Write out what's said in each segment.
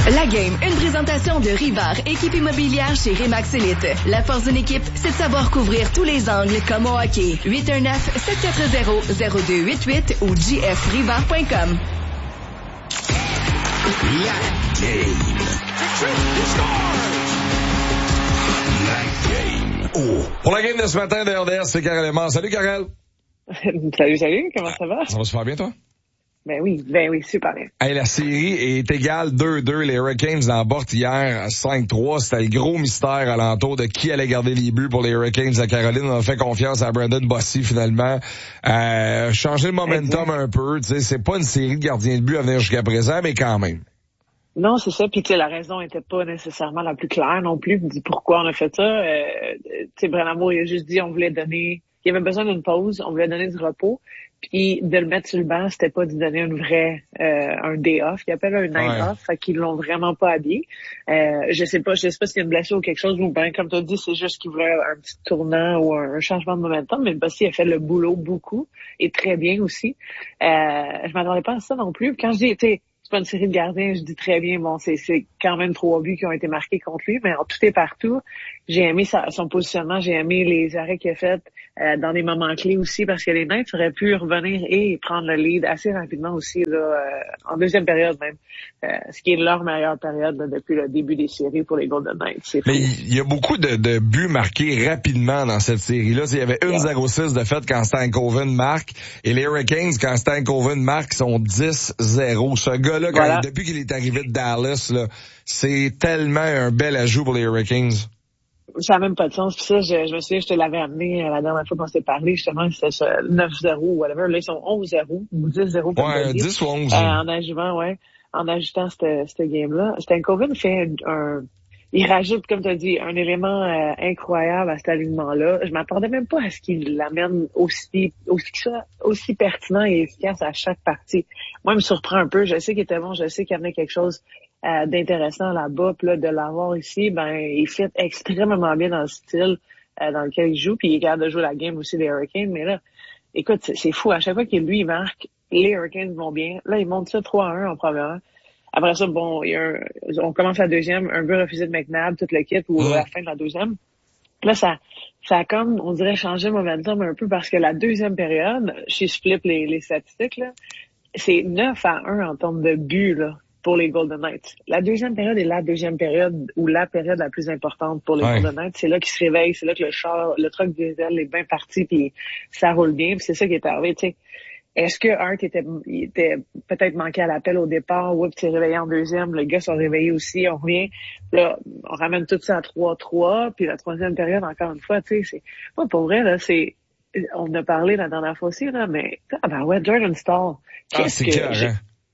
La Game, une présentation de Rivard, équipe immobilière chez Remax Elite. La force d'une équipe, c'est de savoir couvrir tous les angles comme au hockey. 819-740-0288 ou jfrivard.com. La Game. La Game. Oh. Pour la game de ce matin de RDS, c'est Karel Lemar. Salut Karel. Salut, comment ça va? Ça va super bien toi? Ben oui, super bien. Hey, la série est égale 2-2. Les Hurricanes l'emportent hier à 5-3. C'était le gros mystère alentour de qui allait garder les buts pour les Hurricanes à Caroline. On a fait confiance à Brandon Bossy finalement. Changer le momentum un peu. Tu sais, c'est pas une série de gardiens de but à venir jusqu'à présent, mais quand même. Non, c'est ça. Puis tu sais, la raison était pas nécessairement la plus claire non plus. Du pourquoi on a fait ça. Tu sais, Brandon, il a juste dit on voulait donner. Il avait besoin d'une pause. On voulait donner du repos. Puis de le mettre sur le banc, c'était pas de donner une vraie un day off, il appelle un night off, fait qu'ils l'ont vraiment pas habillé. Je sais pas s'il y a une blessure ou quelque chose, ou bien comme tu as dit, c'est juste qu'il voulait un petit tournant ou un changement de momentum, mais Bossy a fait le boulot beaucoup et très bien aussi. Je m'attendais pas à ça non plus. Quand je dis c'est pas une série de gardiens, je dis très bien, bon, c'est quand même 3 buts qui ont été marqués contre lui, mais en tout et partout, j'ai aimé son positionnement, j'ai aimé les arrêts qu'il a fait dans des moments clés aussi, parce que les Knights auraient pu revenir et prendre le lead assez rapidement aussi, là, en deuxième période même, ce qui est leur meilleure période là, depuis le début des séries pour les Golden Knights. C'est fou. Mais il y a beaucoup de buts marqués rapidement dans cette série-là. Il y avait 1-0-6 de fait quand Stankoven marque, et les Hurricanes, quand Stankoven marque, sont 10-0. Ce gars-là, depuis qu'il est arrivé de Dallas, là, c'est tellement un bel ajout pour les Hurricanes. Ça n'a même pas de sens. Puis ça, je me souviens, je te l'avais amené la dernière fois qu'on s'est parlé, justement, c'était 9-0 ou whatever. Là, ils sont 11-0 ou 10-0. Ouais, 10 ou 11. En ajoutant cette game-là. Stankoven fait il rajoute, comme tu as dit, un élément incroyable à cet alignement-là. Je m'attendais même pas à ce qu'il l'amène aussi pertinent et efficace à chaque partie. Moi, il me surprend un peu. Je sais qu'il était bon, je sais qu'il amenait quelque chose d'intéressant là-bas. Puis là, de l'avoir ici, il fit extrêmement bien dans le style dans lequel il joue. Puis il est capable de jouer la game aussi des Hurricanes. Mais là, écoute, c'est fou. À chaque fois qu'il lui marque, les Hurricanes vont bien. Là, ils montent ça 3-1 en première. Après ça, bon, on commence la deuxième, un but refusé de McNabb, toute l'équipe, ou à la fin de la deuxième. Là, ça a comme, on dirait, changé le momentum un peu parce que la deuxième période, je flippe les statistiques, là, c'est 9-1 en termes de buts, là, pour les Golden Knights. La deuxième période est la deuxième période, ou la période la plus importante pour les Golden Knights. C'est là qu'ils se réveillent, c'est là que le truck diesel est bien parti, puis ça roule bien, puis c'est ça qui est arrivé, tu sais. Est-ce que Hart était peut-être manqué à l'appel au départ? Oups, s'est réveillé en deuxième. Les gars sont réveillés aussi. On revient. Là, on ramène tout ça à 3-3. Puis la troisième période, encore une fois, tu sais, c'est pas pour vrai, là, on a parlé la dernière fois aussi, là, mais, Jordan Staal. Qu'est-ce que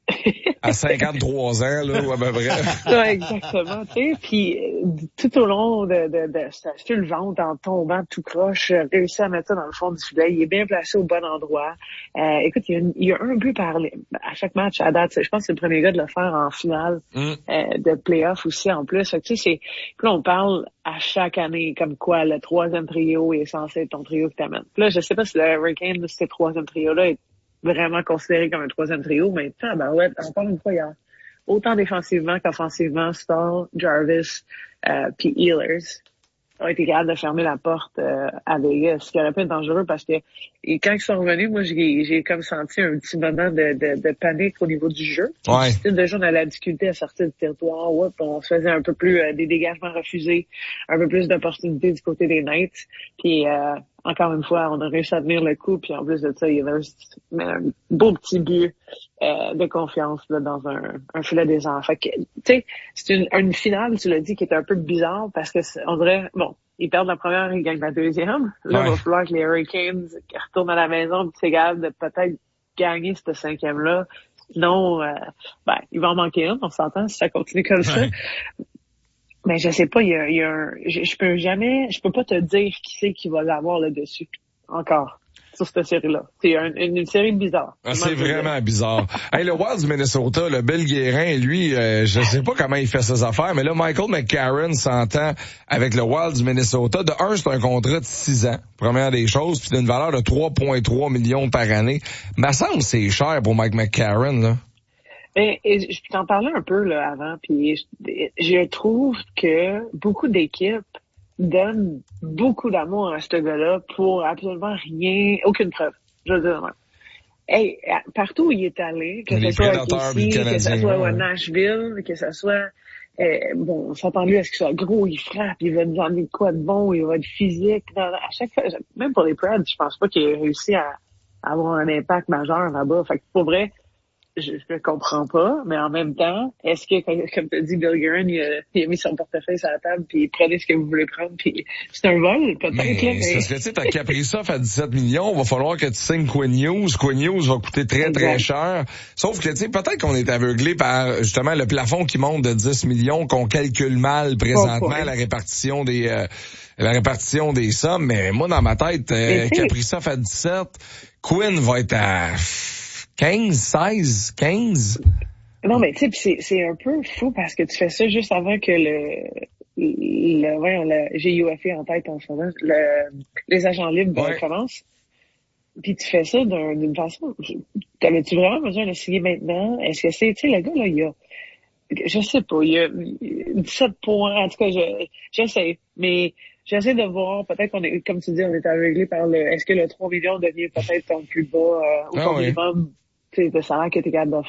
à 53 ans, là, ou à peu près. Ouais, exactement, tu sais. Puis tout au long de s'acheter le ventre en tombant tout croche, réussi à mettre ça dans le fond du filet. Il est bien placé au bon endroit. Écoute, il y a un but à chaque match à date. Je pense que c'est le premier gars de le faire en finale de playoff aussi en plus. Fait que, tu sais, puis là, on parle à chaque année comme quoi le troisième trio est censé être ton trio que t'amènes. Puis là, je sais pas si le Hurricane, ce troisième trio-là est vraiment considéré comme un troisième trio, mais encore une fois, il y a autant défensivement qu'offensivement, Staal, Jarvis, puis Ehlers ont été capables de fermer la porte à Vegas, ce qui aurait pu être dangereux parce que quand ils sont revenus, moi j'ai comme senti un petit moment de panique au niveau du jeu. Déjà on a la difficulté à sortir du territoire, on se faisait un peu plus des dégagements refusés, un peu plus d'opportunités du côté des Knights, puis encore une fois, on a réussi à tenir le coup, puis en plus de ça, il y avait un beau petit but de confiance là, dans un filet des enfants. Fait que, tu sais, c'est une finale, tu l'as dit, qui est un peu bizarre parce que on dirait, bon, ils perdent la première, ils gagnent la deuxième. Là, il va falloir que les Hurricanes retournent à la maison, puis c'est capable de peut-être gagner cette cinquième-là. Sinon, il va en manquer une, on s'entend, si ça continue comme ça. Mais je sais pas, je peux pas te dire qui c'est qui va l'avoir là dessus encore sur cette série-là. C'est une série bizarre. C'est vraiment bizarre. Hey, le Wild du Minnesota, le Bill Guérin, lui, je sais pas comment il fait ses affaires, mais là, Michael McCarron s'entend avec le Wild du Minnesota. De un, c'est un contrat de 6 ans, première des choses, puis d'une valeur de 3,3 millions par année. Mais ça me semble que c'est cher pour Mike McCarron, là. Et je t'en parlais un peu là avant, puis je trouve que beaucoup d'équipes donnent beaucoup d'amour à ce gars-là pour absolument rien, aucune preuve. Je veux dire, ouais. Hey, partout où il est allé, que ce soit ici, que ce soit à Nashville, que ce soit bon, on s'entend lui à ce qu'il soit gros, il frappe, il va nous emmener de quoi de bon, il va être physique. À chaque fois, même pour les Preds, je pense pas qu'il ait réussi à avoir un impact majeur là-bas. Fait que pour vrai, je ne comprends pas, mais en même temps, est-ce que, comme tu as dit, Bill Guerin, il a mis son portefeuille sur la table, puis prenez ce que vous voulez prendre, puis c'est un vol, peut-être. Mais c'est parce que, tu sais, t'as Kaprizov à 17 millions, va falloir que tu signes Quinn Hughes. Quinn Hughes va coûter très cher. Sauf que, tu sais, peut-être qu'on est aveuglé par, justement, le plafond qui monte de 10 millions, qu'on calcule mal présentement la répartition des sommes, mais moi, dans ma tête, Kaprizov à 17, Quinn va être à 15, 16, 15. Non, mais tu sais, c'est un peu fou parce que tu fais ça juste avant que j'ai UFA en tête en ce moment, les agents libres commencent. Puis tu fais ça d'une façon, t'avais-tu vraiment besoin de signer maintenant? Est-ce que c'est, tu sais, le gars, là, je sais pas, il y a 17 points, en tout cas, j'essaie, mais j'essaie de voir, peut-être qu'on est, comme tu dis, on est aveuglé par est-ce que le 3 millions devient peut-être ton plus bas, ou ton minimum, tu sais, de salaire que t'es capable